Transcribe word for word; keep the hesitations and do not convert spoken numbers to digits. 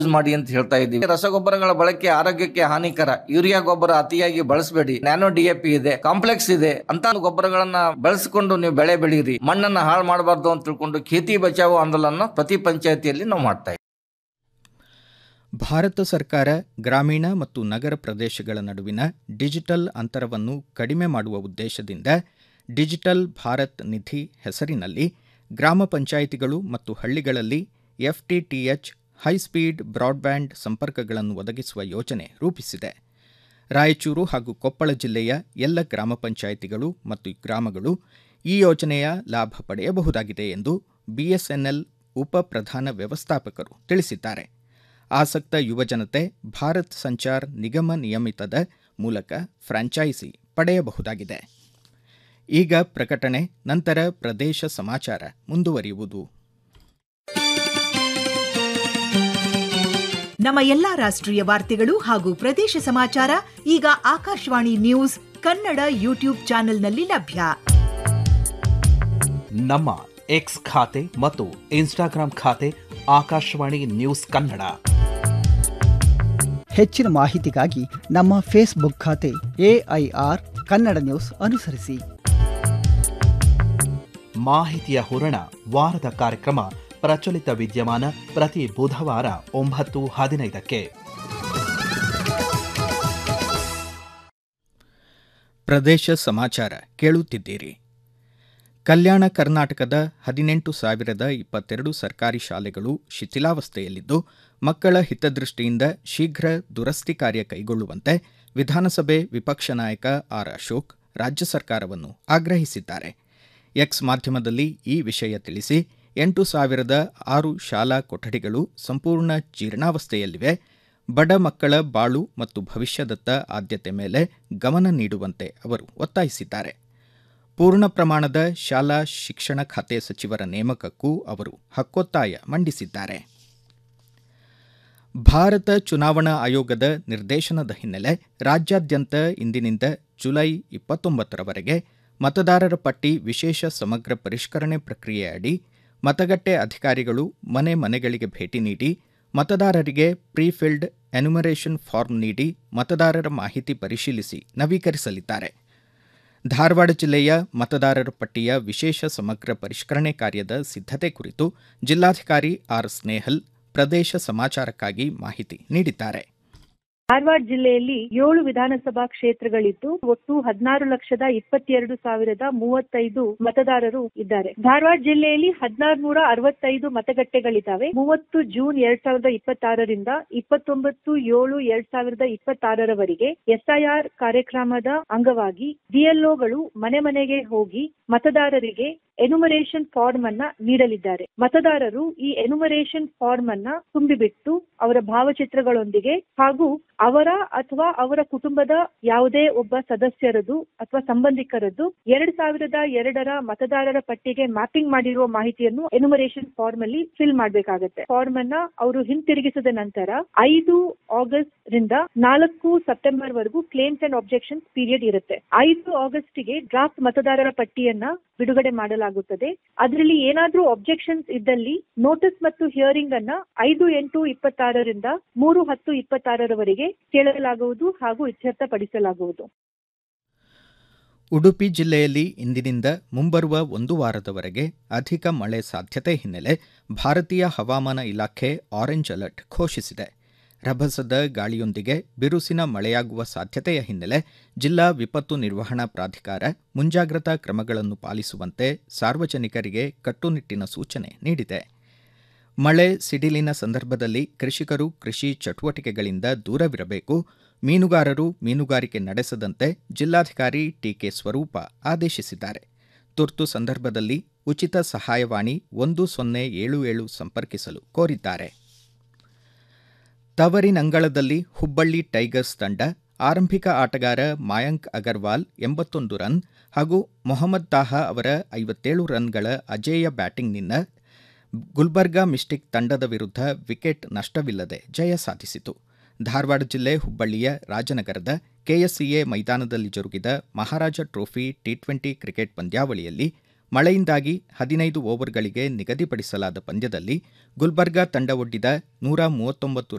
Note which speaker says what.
Speaker 1: ಮಾಡಿ ಅಂತ ಹೇಳ್ತಾ ಇದ್ದೀವಿ. ರಸಗೊಬ್ಬರಗಳ ಬಳಕೆ ಆರೋಗ್ಯಕ್ಕೆ ಹಾನಿಕರ. ಯೂರಿಯಾ ಗೊಬ್ಬರ ಅತಿಯಾಗಿ ಬಳಸಬೇಡಿ. ನ್ಯಾನೋ ಡಿಎಪಿ ಇದೆ, ಕಾಂಪ್ಲೆಕ್ಸ್ ಇದೆ ಅಂತ ಗೊಬ್ಬರಗಳನ್ನ ಬಳಸಿಕೊಂಡು ನೀವು ಬೆಳೆ ಬೆಳೀರಿ. ಮಣ್ಣನ್ನ ಹಾಳು ಮಾಡಬಾರ್ದು ಅಂತ ತಿಳ್ಕೊಂಡು ಖೇತಿ ಬಚಾವೋ ಆಂದೋಲನ ಪ್ರತಿ ಪಂಚಾಯತಿಯಲ್ಲಿ ನಾವು ಮಾಡ್ತಾ ಇದ್ದೀವಿ.
Speaker 2: ಭಾರತ ಸರ್ಕಾರ ಗ್ರಾಮೀಣ ಮತ್ತು ನಗರ ಪ್ರದೇಶಗಳ ನಡುವಿನ ಡಿಜಿಟಲ್ ಅಂತರವನ್ನು ಕಡಿಮೆ ಮಾಡುವ ಉದ್ದೇಶದಿಂದ ಡಿಜಿಟಲ್ ಭಾರತ್ ನಿಧಿ ಹೆಸರಿನಲ್ಲಿ ಗ್ರಾಮ ಪಂಚಾಯಿತಿಗಳು ಮತ್ತು ಹಳ್ಳಿಗಳಲ್ಲಿ ಎಫ್ಟಿಟಿಎಚ್ ಹೈಸ್ಪೀಡ್ ಬ್ರಾಡ್ಬ್ಯಾಂಡ್ ಸಂಪರ್ಕಗಳನ್ನು ಒದಗಿಸುವ ಯೋಜನೆ ರೂಪಿಸಿದೆ. ರಾಯಚೂರು ಹಾಗೂ ಕೊಪ್ಪಳ ಜಿಲ್ಲೆಯ ಎಲ್ಲ ಗ್ರಾಮ ಪಂಚಾಯಿತಿಗಳು ಮತ್ತು ಗ್ರಾಮಗಳು ಈ ಯೋಜನೆಯ ಲಾಭ ಪಡೆಯಬಹುದಾಗಿದೆ ಎಂದು ಬಿಎಸ್ಎನ್ಎಲ್ ಉಪ ಪ್ರಧಾನ ವ್ಯವಸ್ಥಾಪಕರು ತಿಳಿಸಿದ್ದಾರೆ. ಆಸಕ್ತ ಯುವಜನತೆ ಭಾರತ್ ಸಂಚಾರ್ ನಿಗಮ ನಿಯಮಿತದ ಮೂಲಕ ಫ್ರಾಂಚೈಸಿ ಪಡೆಯಬಹುದಾಗಿದೆ. ಈಗ ಪ್ರಕಟಣೆ, ನಂತರ ಪ್ರದೇಶ ಸಮಾಚಾರ ಮುಂದುವರಿಯುವುದು.
Speaker 3: ನಮ್ಮ ಎಲ್ಲಾ ರಾಷ್ಟ್ರೀಯ ವಾರ್ತೆಗಳು ಹಾಗೂ ಪ್ರದೇಶ ಸಮಾಚಾರ ಈಗ ಆಕಾಶವಾಣಿ ನ್ಯೂಸ್ ಕನ್ನಡ ಯೂಟ್ಯೂಬ್ ಚಾನೆಲ್ನಲ್ಲಿ ಲಭ್ಯ.
Speaker 4: ನಮ್ಮ ಎಕ್ಸ್ ಖಾತೆ ಮತ್ತು ಇನ್ಸ್ಟಾಗ್ರಾಂ ಖಾತೆ ಆಕಾಶವಾಣಿ ನ್ಯೂಸ್ ಕನ್ನಡ.
Speaker 5: ಹೆಚ್ಚಿನ ಮಾಹಿತಿಗಾಗಿ ನಮ್ಮ ಫೇಸ್ಬುಕ್ ಖಾತೆ ಎಐಆರ್ ಕನ್ನಡ ನ್ಯೂಸ್ ಅನುಸರಿಸಿ.
Speaker 4: ಮಾಹಿತಿಯ ಹೂರಣ ವಾರದ ಕಾರ್ಯಕ್ರಮ ಪ್ರಚಲಿತ ವಿದ್ಯಮಾನ ಪ್ರತಿ ಬುಧವಾರ ಒಂಬತ್ತು ಹದಿನೈದಕ್ಕೆ.
Speaker 2: ಪ್ರದೇಶ ಸಮಾಚಾರ ಕೇಳುತ್ತಿದ್ದೀರಿ. ಕಲ್ಯಾಣ ಕರ್ನಾಟಕದ ಹದಿನೆಂಟು ಸಾವಿರದ ಇಪ್ಪತ್ತೆರಡು ಸರ್ಕಾರಿ ಶಾಲೆಗಳು ಶಿಥಿಲಾವಸ್ಥೆಯಲ್ಲಿದ್ದು, ಮಕ್ಕಳ ಹಿತದೃಷ್ಟಿಯಿಂದ ಶೀಘ್ರ ದುರಸ್ತಿ ಕಾರ್ಯ ಕೈಗೊಳ್ಳುವಂತೆ ವಿಧಾನಸಭೆ ವಿಪಕ್ಷ ನಾಯಕ ಆರ್ ಅಶೋಕ್ ರಾಜ್ಯ ಸರ್ಕಾರವನ್ನು ಆಗ್ರಹಿಸಿದ್ದಾರೆ. ಎಕ್ಸ್ ಮಾಧ್ಯಮದಲ್ಲಿ ಈ ವಿಷಯ ತಿಳಿಸಿ, ಎಂಟು ಸಾವಿರದ ಆರು ಶಾಲಾ ಕೊಠಡಿಗಳು ಸಂಪೂರ್ಣ ಜೀರ್ಣಾವಸ್ಥೆಯಲ್ಲಿವೆ. ಬಡ ಮಕ್ಕಳ ಬಾಳು ಮತ್ತು ಭವಿಷ್ಯದತ್ತ ಆದ್ಯತೆ ಮೇಲೆ ಗಮನ ನೀಡುವಂತೆ ಅವರು ಒತ್ತಾಯಿಸಿದ್ದಾರೆ. ಪೂರ್ಣ ಪ್ರಮಾಣದ ಶಾಲಾ ಶಿಕ್ಷಣ ಖಾತೆ ಸಚಿವರ ನೇಮಕಕ್ಕೂ ಅವರು ಹಕ್ಕೊತ್ತಾಯ ಮಂಡಿಸಿದ್ದಾರೆ. ಭಾರತ ಚುನಾವಣಾ ಆಯೋಗದ ನಿರ್ದೇಶನದ ಹಿನ್ನೆಲೆ ರಾಜ್ಯಾದ್ಯಂತ ಇಂದಿನಿಂದ ಜುಲೈ ಇಪ್ಪತ್ತೊಂಬತ್ತರವರೆಗೆ ಮತದಾರರ ಪಟ್ಟಿ ವಿಶೇಷ ಸಮಗ್ರ ಪರಿಷ್ಕರಣೆ ಪ್ರಕ್ರಿಯೆ ಅಡಿ ಮತಗಟ್ಟೆ ಅಧಿಕಾರಿಗಳು ಮನೆ ಮನೆಗಳಿಗೆ ಭೇಟಿ ನೀಡಿ ಮತದಾರರಿಗೆ ಪ್ರೀಫಿಲ್ಡ್ ಎನ್ಯುಮರೇಷನ್ ಫಾರ್ಮ್ ನೀಡಿ ಮತದಾರರ ಮಾಹಿತಿ ಪರಿಶೀಲಿಸಿ ನವೀಕರಿಸಲಿದ್ದಾರೆ. ಧಾರವಾಡ ಜಿಲ್ಲೆಯ ಮತದಾರರ ಪಟ್ಟಿಯ ವಿಶೇಷ ಸಮಗ್ರ ಪರಿಷ್ಕರಣೆ ಕಾರ್ಯದ ಸಿದ್ಧತೆ ಕುರಿತು ಜಿಲ್ಲಾಧಿಕಾರಿ ಆರ್ ಸ್ನೇಹಲ್ ಪ್ರದೇಶ ಸಮಾಚಾರಕ್ಕಾಗಿ ಮಾಹಿತಿ ನೀಡಿದ್ದಾರೆ.
Speaker 6: ಧಾರವಾಡ ಜಿಲ್ಲೆಯಲ್ಲಿ ಏಳು ವಿಧಾನಸಭಾ ಕ್ಷೇತ್ರಗಳಿದ್ದು ಒಟ್ಟು ಹದಿನಾರು ಲಕ್ಷದ ಇಪ್ಪತ್ತೆರಡು ಸಾವಿರದ ಮೂವತ್ತೈದು ಮತದಾರರು ಇದ್ದಾರೆ. ಧಾರವಾಡ ಜಿಲ್ಲೆಯಲ್ಲಿ ಹದಿನಾರು ನೂರ ಅರವತ್ತೈದು ಮತಗಟ್ಟೆಗಳಿದ್ದಾವೆ. ಮೂವತ್ತು ಜೂನ್ ಎರಡ್ ಸಾವಿರದ ಇಪ್ಪತ್ತಾರರಿಂದ ಇಪ್ಪತ್ತೊಂಬತ್ತು ಏಳು ಎರಡ್ ಸಾವಿರದ ಇಪ್ಪತ್ತಾರರವರೆಗೆ ಎಸ್ಐಆರ್ ಕಾರ್ಯಕ್ರಮದ ಅಂಗವಾಗಿ ಬಿಎಲ್ಒಗಳು ಮನೆ ಮನೆಗೆ ಹೋಗಿ ಮತದಾರರಿಗೆ ಎನ್ಯುಮರೇಷನ್ ಫಾರ್ಮ್ ಅನ್ನ ನೀಡಲಿದ್ದಾರೆ. ಮತದಾರರು ಈ ಎನ್ಯುಮರೇಷನ್ ಫಾರ್ಮ್ ಅನ್ನ ತುಂಬಿಬಿಟ್ಟು ಅವರ ಭಾವಚಿತ್ರಗಳೊಂದಿಗೆ ಹಾಗೂ ಅವರ ಅಥವಾ ಅವರ ಕುಟುಂಬದ ಯಾವುದೇ ಒಬ್ಬ ಸದಸ್ಯರದು ಅಥವಾ ಸಂಬಂಧಿಕರದ್ದು ಎರಡ್ ಸಾವಿರದ ಎರಡರ ಮತದಾರರ ಪಟ್ಟಿಗೆ ಮ್ಯಾಪಿಂಗ್ ಮಾಡಿರುವ ಮಾಹಿತಿಯನ್ನು ಎನ್ಯುಮರೇಷನ್ ಫಾರ್ಮ್ ಅಲ್ಲಿ ಫಿಲ್ ಮಾಡಬೇಕಾಗುತ್ತೆ. ಫಾರ್ಮ್ ಅನ್ನ ಅವರು ಹಿಂತಿರುಗಿಸಿದ ನಂತರ ಐದು ಆಗಸ್ಟ್ ರಿಂದ ನಾಲ್ಕು ಸೆಪ್ಟೆಂಬರ್ ವರೆಗೂ ಕ್ಲೇಮ್ಸ್ ಅಂಡ್ ಆಬ್ಜೆಕ್ಷನ್ಸ್ ಪೀರಿಯಡ್ ಇರುತ್ತೆ. ಐದು ಆಗಸ್ಟ್ ಗೆ ಡ್ರಾಫ್ಟ್ ಮತದಾರರ ಪಟ್ಟಿಯನ್ನ ಬಿಡುಗಡೆ ಮಾಡಲಾಗುತ್ತದೆ. ಅದರಲ್ಲಿ ಏನಾದ್ರೂ ಆಬ್ಜೆಕ್ಷನ್ಸ್ ಇದ್ದಲ್ಲಿ ನೋಟಿಸ್ ಮತ್ತು ಹಿಯರಿಂಗ್ ಅನ್ನ ಐದು ಎಂಟು ಇಪ್ಪತ್ತಾರರಿಂದ ಮೂರು ಹತ್ತು ಇಪ್ಪತ್ತಾರರವರೆಗೆ ಕೇಳಲಾಗುವುದು ಹಾಗೂ ಇತ್ಯರ್ಥಪಡಿಸಲಾಗುವುದು.
Speaker 2: ಉಡುಪಿ ಜಿಲ್ಲೆಯಲ್ಲಿ ಇಂದಿನಿಂದ ಮುಂಬರುವ ಒಂದು ವಾರದವರೆಗೆ ಅಧಿಕ ಮಳೆ ಸಾಧ್ಯತೆ ಹಿನ್ನೆಲೆ ಭಾರತೀಯ ಹವಾಮಾನ ಇಲಾಖೆ ಆರೆಂಜ್ ಅಲರ್ಟ್ ಘೋಷಿಸಿದೆ. ರಭಸದ ಗಾಳಿಯೊಂದಿಗೆ ಬಿರುಸಿನ ಮಳೆಯಾಗುವ ಸಾಧ್ಯತೆಯ ಹಿನ್ನೆಲೆ ಜಿಲ್ಲಾ ವಿಪತ್ತು ನಿರ್ವಹಣಾ ಪ್ರಾಧಿಕಾರ ಮುಂಜಾಗ್ರತಾ ಕ್ರಮಗಳನ್ನು ಪಾಲಿಸುವಂತೆ ಸಾರ್ವಜನಿಕರಿಗೆ ಕಟ್ಟುನಿಟ್ಟಿನ ಸೂಚನೆ ನೀಡಿದೆ. ಮಳೆ ಸಿಡಿಲಿನ ಸಂದರ್ಭದಲ್ಲಿ ಕೃಷಿಕರು ಕೃಷಿ ಚಟುವಟಿಕೆಗಳಿಂದ ದೂರವಿರಬೇಕು, ಮೀನುಗಾರರು ಮೀನುಗಾರಿಕೆ ನಡೆಸದಂತೆ ಜಿಲ್ಲಾಧಿಕಾರಿ ಟಿಕೆ ಸ್ವರೂಪ ಆದೇಶಿಸಿದ್ದಾರೆ. ತುರ್ತು ಸಂದರ್ಭದಲ್ಲಿ ಉಚಿತ ಸಹಾಯವಾಣಿ ಒಂದು ಸೊನ್ನೆ ಏಳು ಏಳು ಸಂಪರ್ಕಿಸಲು ಕೋರಿದ್ದಾರೆ. ತವರಿನಂಗಳದಲ್ಲಿ ಹುಬ್ಬಳ್ಳಿ ಟೈಗರ್ಸ್ ತಂಡ ಆರಂಭಿಕ ಆಟಗಾರ ಮಾಯಾಂಕ್ ಅಗರ್ವಾಲ್ ಎಂಬತ್ತೊಂದು ರನ್ ಹಾಗೂ ಮೊಹಮ್ಮದ್ ತಾಹಾ ಅವರ ಐವತ್ತೇಳು ರನ್ಗಳ ಅಜೇಯ ಬ್ಯಾಟಿಂಗ್ನಿಂದ ಗುಲ್ಬರ್ಗಾ ಮಿಸ್ಟಿಕ್ ತಂಡದ ವಿರುದ್ಧ ವಿಕೆಟ್ ನಷ್ಟವಿಲ್ಲದೆ ಜಯ ಸಾಧಿಸಿತು. ಧಾರವಾಡ ಜಿಲ್ಲೆ ಹುಬ್ಬಳ್ಳಿಯ ರಾಜನಗರದ ಕೆಎಸ್ಸಿಎ ಮೈದಾನದಲ್ಲಿ ಜರುಗಿದ ಮಹಾರಾಜ ಟ್ರೋಫಿ ಟಿ ಟ್ವೆಂಟಿ ಕ್ರಿಕೆಟ್ ಪಂದ್ಯಾವಳಿಯಲ್ಲಿ ಮಳೆಯಿಂದಾಗಿ ಹದಿನೈದು ಓವರ್ಗಳಿಗೆ ನಿಗದಿಪಡಿಸಲಾದ ಪಂದ್ಯದಲ್ಲಿ ಗುಲ್ಬರ್ಗಾ ತಂಡ ಒಡ್ಡಿದ ನೂರ ಮೂವತ್ತೊಂಬತ್ತು